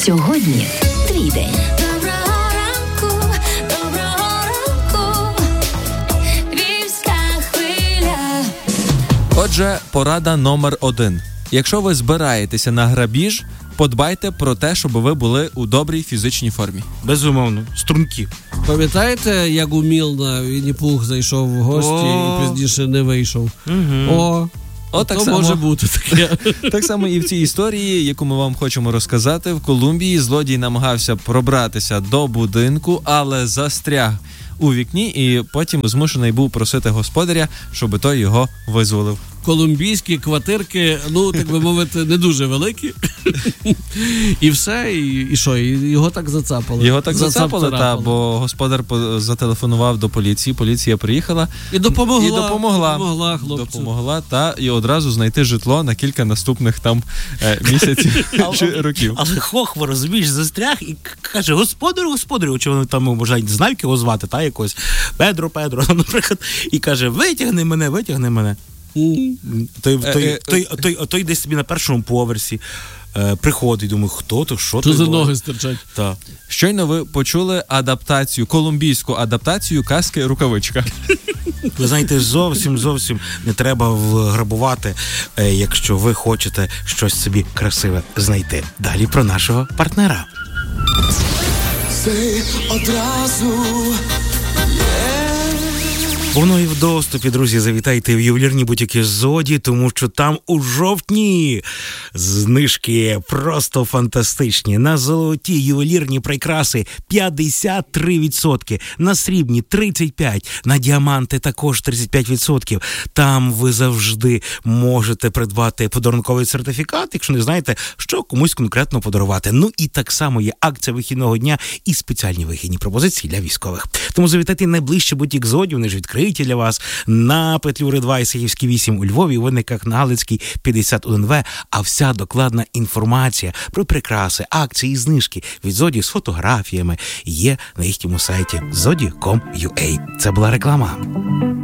Сьогодні твій день. Доброго ранку, Львівська хвиля. Отже, порада номер 1. Якщо ви збираєтеся на грабіж, подбайте про те, щоб ви були у добрій фізичній формі. Безумовно, струнки. Пам'ятаєте, як у Мілна Вінні-Пух зайшов в гості і пізніше не вийшов? Так то само, може бути таке. Так само і в цій історії, яку ми вам хочемо розказати, в Колумбії злодій намагався пробратися до будинку, але застряг у вікні і потім змушений був просити господаря, щоб той його визволив. Колумбійські квартирки, так би мовити, не дуже великі. І все, і що, і його так зацапали. Його так зацапали, бо господар зателефонував до поліції, поліція приїхала. І допомогла хлопцю. Допомогла, і одразу знайти житло на кілька наступних там місяців чи років. Але хохва, розумієш, застряг і каже: господарю, чи вони там, можливо, знають його звати, якось Педро, наприклад, і каже: витягни мене. Той десь собі на першому поверсі приходить, думаю, хто то, що за ноги стирчать. Так. Щойно ви почули колумбійську адаптацію казки «Рукавичка». Ви знаєте, зовсім не треба грабувати, якщо ви хочете щось собі красиве знайти. Далі про нашого партнера. Це одразу Воно і в доступі, друзі, завітайте в ювелірні бутіки «Зоді», тому що там у жовтні знижки просто фантастичні. На золоті ювелірні прикраси 53%, на срібні 35%, на діаманти також 35%. Там ви завжди можете придбати подарунковий сертифікат, якщо не знаєте, що комусь конкретно подарувати. І так само є акція вихідного дня і спеціальні вихідні пропозиції для військових. Тому завітайте найближче бутік «Зоді», вони ж відкриті для вас на Петлюри 2 і Сихівській 8 у Львові, у Винниках на Галицькій 51В, а вся докладна інформація про прикраси, акції і знижки від «Зоді» з фотографіями є на їхньому сайті zodi.com.ua. Це була реклама.